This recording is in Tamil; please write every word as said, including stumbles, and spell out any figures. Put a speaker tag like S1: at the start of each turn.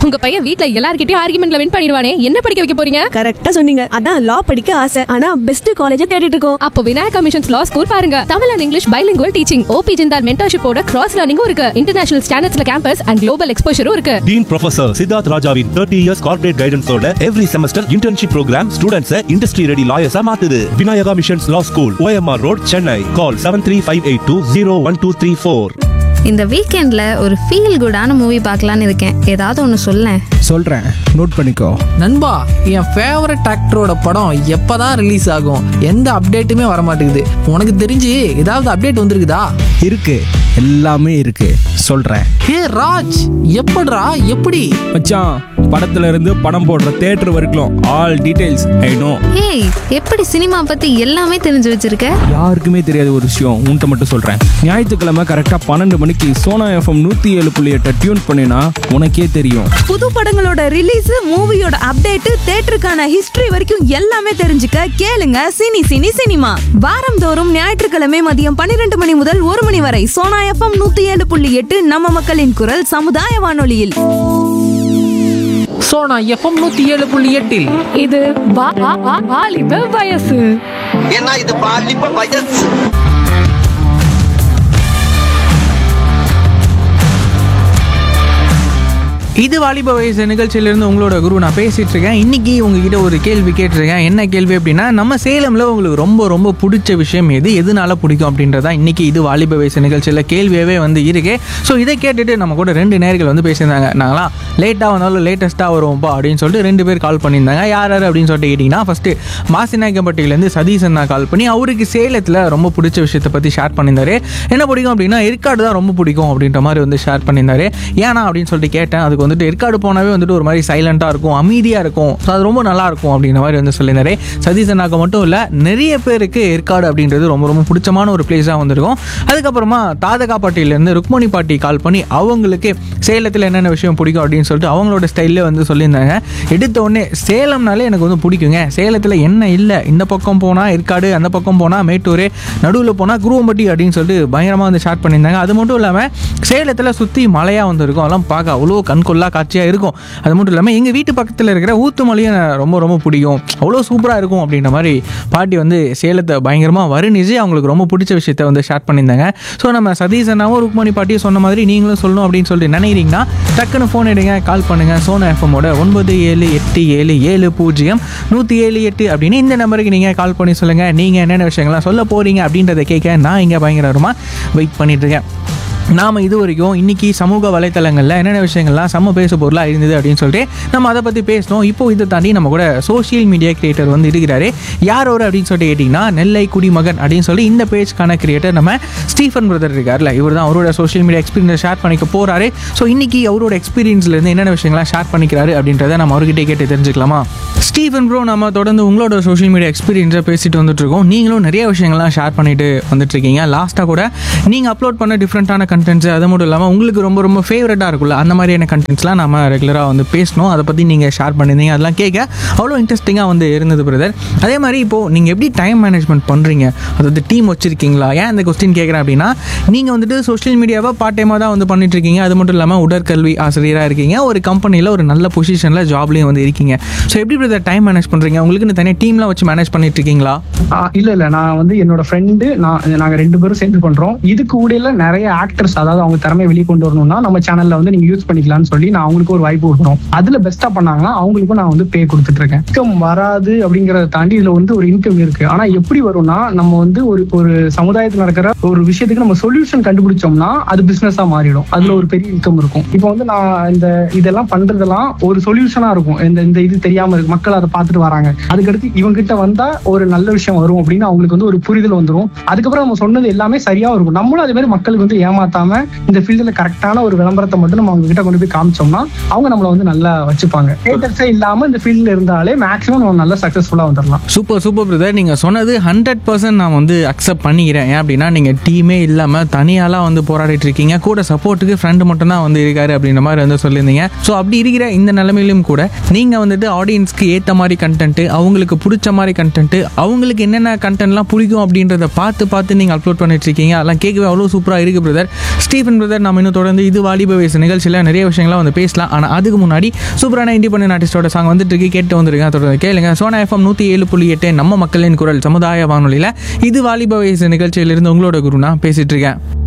S1: உங்க பையன் வீட்ல எல்லார்கிட்டயும் ஆர்குமெண்ட்ல வின் பண்ணிடுவானே, என்ன படிக்க வைக்க போறீங்க?
S2: கரெக்டா சொன்னீங்க. அதான் லா படிக்க ஆசை, ஆனா பெஸ்ட் காலேஜ் தேடிட்டு இருக்கோம்.
S1: அப்போ விநாயகா மிஷன்ஸ் லா ஸ்கூல் பாருங்க. Tamil and English bilingual teaching, OP Jindal மென்டர்ஷிப்போட cross லேர்னிங்கும் இருக்கு. இன்டர்நேஷனல் ஸ்டாண்டர்ட்ஸ்ல கேம்பஸ் அண்ட் குளோபல் எக்ஸ்போஷரும் இருக்கு.
S3: டீன் ப்ரொஃபசர் சித்தார்த் ராஜாவின் thirty years corporate guidance ஓட every semester internship program students industry ready lawyers மாத்துது. Vinayaka missions லா school, O M R Road, Chennai. Call seven three five eight two zero one two three four.
S4: இந்த வீக்கெண்ட்ல ஒரு ஃபீல் குடான மூவி பார்க்கலான்னு இருக்கேன். ஏதாவது ஒன்று சொல்லேன்.
S5: சொல்றேன், நோட் பண்ணிக்கோ.
S6: நண்பா, என் ஃபேவரட் ஆக்டரோட படம் எப்பதான் ரிலீஸ் ஆகும்? எந்த அப்டேட்டுமே வர மாட்டேங்குது. உனக்கு தெரிஞ்சு ஏதாவது அப்டேட் வந்திருக்குதா?
S5: இருக்கு, எல்லாமே இருக்கு, சொல்றேன்.
S6: ஹே ராஜ், எப்படிடா? எப்படி
S5: மச்சான், படத்துல இருந்து படம் போடுற தியேட்டர் வரைக்கும் ஆல் டீடைல்ஸ் ஐ நோ.
S4: ஏய், எப்படி சினிமா பத்தி எல்லாமே தெரிஞ்சு வச்சிருக்க?
S5: யாருக்குமே தெரியாத ஒரு விஷயம் உன்கிட்ட மட்டும் சொல்றேன். ஞாயிற்றுக்கிழமை கரெக்டா பன்னெண்டு மணிக்கு சோனா எஃப்எம் நூத்தி ஏழு புள்ளி எட்டை டியூன் பண்ணினா உனக்கே தெரியும்.
S2: புது படங்களோட ரிலீஸ், மூவியோட அப்டேட், தியேட்டருக்கான ஹிஸ்டரி வரைக்கும் எல்லாமே தெரிஞ்சுக்க கேளுங்க சினி சினி சினிமா. வாரந்தோறும் ஞாயிற்றுக்கிழமை மதியம் பன்னிரண்டு மணி முதல் ஒரு மணி வரை சோனா எஃப்எம் நூத்தி ஏழு புள்ளி எட்டு நம்ம மக்களின் குரல் சமுதாய வானொலியில்.
S6: சோனா எஃப்எம் நூத்தி ஏழு புள்ளி எட்டில்
S1: இது வா- வா- வா- வாலிப வயசு.
S7: ஏன்னா இது பாலிப்ப வயசு.
S6: இது வாலிப வயசு நிகழ்ச்சியிலிருந்து உங்களோட குரு நான் பேசிட்டு இருக்கேன். இன்னைக்கு உங்ககிட்ட ஒரு கேள்வி கேட்டிருக்கேன். என்ன கேள்வி அப்படின்னா, நம்ம சேலம்ல உங்களுக்கு ரொம்ப ரொம்ப பிடிச்ச விஷயம் எது, எதுனால பிடிக்கும் அப்படின்றதா இன்னைக்கு இது வாலிப வயசு நிகழ்ச்சியில் கேள்வியாகவே வந்து இருக்கு. ஸோ இதை கேட்டுட்டு நம்ம கூட ரெண்டு நேர்கள் வந்து பேசியிருந்தாங்க. நாங்களாம் லேட்டாக வந்தாலும் லேட்டஸ்ட்டாக வருவோம்ப்பா அப்படின்னு சொல்லிட்டு ரெண்டு பேர் கால் பண்ணியிருந்தாங்க. யார் யார் அப்படின்னு சொல்லிட்டு கேட்டிங்கன்னா, ஃபஸ்ட்டு மாசிநாயக்கம்பட்டியிலேருந்து சதீசன் தான் கால் பண்ணி அவருக்கு சேலத்தில் ரொம்ப பிடிச்ச விஷயத்தை பற்றி ஷேர் பண்ணியிருந்தாரு. என்ன பிடிக்கும் அப்படின்னா, ஏற்காடு தான் ரொம்ப பிடிக்கும் அப்படின்ற மாதிரி வந்து ஷேர் பண்ணியிருந்தாரு. ஏன்னா அப்படின்னு சொல்லிட்டு கேட்டேன். அதுக்கு வந்துட்டு ஏற்காடு போனாவே வந்துட்டு ஒரு மாதிரி சைலண்டாக இருக்கும், அமைதியாக இருக்கும், ஸோ அது ரொம்ப நல்லா இருக்கும் அப்படின்ற மாதிரி வந்து சொல்லியிருந்தாரு. சதீசனாக்க மட்டும் இல்லை, நிறைய பேருக்கு ஏற்காடு அப்படின்றது ரொம்ப ரொம்ப பிடிச்சமான ஒரு பிளேஸாக வந்திருக்கும். அதுக்கப்புறமா தாதகாப்பட்டியிலேருந்து ருக்மணி பாட்டி கால் பண்ணி அவங்களுக்கு சேலத்தில் என்னென்ன விஷயம் பிடிக்கும் அப்படின்னு சொல்லிட்டு அவங்களோட ஸ்டைல்லே வந்து சொல்லியிருந்தாங்க. எடுத்த உடனே சேலம்னாலே எனக்கு வந்து பிடிக்குங்க, சேலத்தில் என்ன இல்லை, இந்த பக்கம் போனால் ஏற்காடு, அந்த பக்கம் போனால் மேட்டூர், நடுவில் போனால் குருவம்பட்டி அப்படின்னு சொல்லிட்டு பயங்கரமாக வந்து ஷேர் பண்ணியிருந்தாங்க. அது மட்டும் இல்லாமல் சேலத்தில் சுற்றி மலையாக வந்துருக்கும், அதெல்லாம் பார்க்க அவ்வளோ கண்கொள்ளா காட்சியாக இருக்கும். அது மட்டும் இல்லாமல் எங்கள் வீட்டு பக்கத்தில் இருக்கிற ஊத்துமலையும் ரொம்ப ரொம்ப பிடிக்கும், அவ்வளோ சூப்பராக இருக்கும் அப்படின்ற மாதிரி பாட்டி வந்து சேலத்தை பயங்கரமாக வர்ணிச்சு அவங்களுக்கு ரொம்ப பிடிச்ச விஷயத்தை வந்து ஷேர் பண்ணியிருந்தாங்க. ஸோ நம்ம சதீசனாவும் ருக்மணி பாட்டியும் சொன்ன மாதிரி நீங்களும் சொல்லணும் அப்படின்னு சொல்லிட்டு நினைக்கிறீங்கன்னா டக்குன்னு ஃபோன் எடுங்க, கால் பண்ணுங்கள். சோனா எஃப்எம்மோட ஒன்பது ஏழு எட்டு ஏழு ஏழு பூஜ்ஜியம் நூற்றி ஏழு எட்டு அப்படின்னு இந்த நம்பருக்கு நீங்கள் கால் பண்ணி சொல்லுங்கள் நீங்கள் என்னென்ன விஷயங்கள்லாம் சொல்ல போகிறீங்க அப்படின்றத கேட்க நான் இங்கே பயங்கரமாக வெயிட் பண்ணிட்டு இருக்கேன். நாம் இது வரைக்கும் இன்றைக்கி சமூக வலைத்தளங்களில் என்னென்ன விஷயங்கள்லாம் செம்ம பேச பொருளாக இருந்தது அப்படின்னு சொல்லிட்டு நம்ம அதை பற்றி பேசணும். இப்போ இதை தாண்டி நம்ம கூட சோஷியல் மீடியா கிரியேட்டர் வந்து இருக்கிறாரு. யார் ஒரு அப்படின்னு சொல்லிட்டு கேட்டிங்கன்னா, நெல்லை குடிமகன் அப்படின்னு சொல்லி இந்த பேஜ்க்கான கிரியேட்டர் நம்ம ஸ்டீஃபன் பிரதர் இருக்கார்ல, இவர் தான் அவரோட சோஷியல் மீடியா எக்ஸ்பீரியன்ஸை ஷேர் பண்ணிக்க போகிறாரு. ஸோ இன்றைக்கி அவரோட எக்ஸ்பீரியன்ஸ்லேருந்து என்னென்ன விஷயங்கள்லாம் ஷேர் பண்ணிக்கிறாரு அப்படின்றத நம்ம அவர்கிட்ட கேட்டு தெரிஞ்சுக்கலாமா? ஸ்டீஃபன் ப்ரோ, நம்ம தொடர்ந்து உங்களோட சோஷியல் மீடியா எக்ஸ்பீரியன்ஸை பேசிட்டு வந்துட்டுருக்கோம். நீங்களும் நிறைய விஷயங்கள்லாம் ஷேர் பண்ணிட்டு வந்துட்டுருக்கீங்க. லாஸ்ட்டாக கூட நீங்கள் அப்லோட் பண்ண டிஃப்ரெண்ட்டான கண்டென்ட்ஸ், அது மட்டும் இல்லாமல் உங்களுக்கு ரொம்ப ரொம்ப ஃபேவரட்டாக இருக்குல்ல, அந்த மாதிரியான கண்டென்ட்ஸ்லாம் நம்ம ரெகுலராக வந்து பேசணும். அதை பற்றி நீங்கள் ஷேர் பண்ணியிருந்தீங்க, அதெல்லாம் கேட்க அவ்வளோ இன்ட்ரெஸ்டிங்காக வந்து இருந்தது பிரதர். அதே மாதிரி இப்போது நீங்கள் எப்படி டைம் மேனேஜ்மெண்ட் பண்ணுறீங்க, அதாவது டீம் வச்சுருக்கீங்களா? ஏன் இந்த கொஸ்டின் கேட்குறேன் அப்படின்னா, நீங்கள் வந்துட்டு சோஷியல் மீடியாவை பார்ட் டைமாக தான் வந்து பண்ணிட்டுருக்கீங்க. அது மட்டும் இல்லாமல் உடற்கல்வி ஆசிரியராக இருக்கீங்க, ஒரு கம்பெனியில் ஒரு நல்ல பொசிஷனில் ஜாப்லேயும் வந்து இருக்கீங்க. ஸோ எப்படி பிரதர் டைம் மேனேஜ் பண்ணுறீங்க? உங்களுக்கு தனியாக டீம்லாம் வச்சு மேனேஜ் பண்ணிட்டு இருக்கீங்களா?
S8: இல்ல இல்ல நான் வந்து என்னோட ஃப்ரெண்டு நான் நாங்க ரெண்டு பேரும் சேர்ந்து பண்றோம். இதுக்கு ஊடையில நிறைய ஆக்டர்ஸ், அதாவது அவங்க திறமையை வெளியே கொண்டு வரணும்னா நம்ம சேனல்ல வந்து நீங்க யூஸ் பண்ணிக்கலாம்னு சொல்லி நான் அவங்களுக்கு ஒரு வாய்ப்பு கொடுக்குறோம். அதுல பெஸ்டா பண்ணாங்கன்னா அவங்களுக்கும் நான் வந்து பே கொடுத்துட்டு இருக்கேன். இன்கம் வராது அப்படிங்கறத தாண்டி இதுல வந்து ஒரு இன்கம் இருக்கு. ஆனா எப்படி வரும்னா, நம்ம வந்து ஒரு ஒரு சமுதாயத்தில் நடக்கிற ஒரு விஷயத்துக்கு நம்ம சொல்யூஷன் கண்டுபிடிச்சோம்னா அது பிசினஸா மாறிடும். அதுல ஒரு பெரிய இன்கம் இருக்கும். இப்போ வந்து நான் இந்த இதெல்லாம் பண்றதெல்லாம் ஒரு சொல்யூஷனா இருக்கும். இந்த இந்த இது தெரியாம இருக்கு, மக்கள் அதை பார்த்துட்டு வராங்க. அதுக்கடுத்து இவங்க கிட்ட வந்தா ஒரு நல்ல விஷயம் வரும் அப்படின்னு அவங்களுக்கு வந்து ஒரு புரிதல் வந்துடும். அதுக்கப்புறம் நம்ம சொன்னது எல்லாமே சரியா இருக்கும். நம்மளும் அதே மாதிரி மக்களுக்கு வந்து ஏமாத்தாம இந்த ஃபீல்டுல கரெக்டான ஒரு விளம்பரத்தை மட்டும் நம்ம அவங்க கிட்ட கொண்டு போய் காமிச்சோம்னா அவங்க நம்மள வந்து நல்லா வச்சுப்பாங்க. ஹேட்டர்ஸே இல்லாம இந்த ஃபீல்ட்ல இருந்தாலே மேக்ஸிமம் நம்ம நல்லா சக்சஸ்ஃபுல்லா வந்துடலாம்.
S6: சூப்பர் சூப்பர் பிரதர், நீங்க சொன்னது ஹண்ட்ரட் பர்சன்ட் நான் வந்து அக்செப்ட் பண்ணிக்கிறேன். ஏன் அப்படின்னா, நீங்க டீமே இல்லாம தனியாலாம் வந்து போராடிட்டு இருக்கீங்க, கூட சப்போர்ட்டுக்கு ஃப்ரெண்டு மட்டும் தான் வந்து இருக்காரு அப்படின்ற மாதிரி வந்து சொல்லியிருந்தீங்க. ஸோ அப்படி இருக்கிற இந்த நிலைமையிலும் கூட நீங்க வந்துட்டு ஆடியன்ஸ்க்கு ஏற்ற மாதிரி கண்டென்ட், அவங்களுக்கு பிடிச்ச மாதிரி கண்டென்ட், அவங்களுக்கு என்னென்ன கண்டென்ட்லாம் பிடிக்கும் அப்படின்றத பார்த்து பார்த்து நீங்கள் அப்லோட் பண்ணிட்டு இருக்கீங்க. அதெல்லாம் கேட்கவே அவ்வளோ சூப்பராக இருக்குது பிரதர். Stephen brother. நம்ம இன்னும் தொடர்ந்து இது வாலிப வயசு நிகழ்ச்சியில் நிறைய விஷயங்கள்லாம் வந்து பேசலாம். ஆனால் அதுக்கு முன்னாடி சூப்பரான இண்டிபெண்டன்ட் ஆர்டிஸ்டோட சாங் வந்துட்டு இருக்கு, கேட்டு வந்துருங்க. தொடர்ந்து கேளுங்க. சோனா எஃப்எம் நூற்றி ஏழு புள்ளி எட்டு நம்ம மக்களின் குரல் சமுதாய வானொலியில் இது வாலிப வயசு நிகழ்ச்சியிலிருந்து உங்களோட குரு நான் பேசிட்டு இருக்கேன்.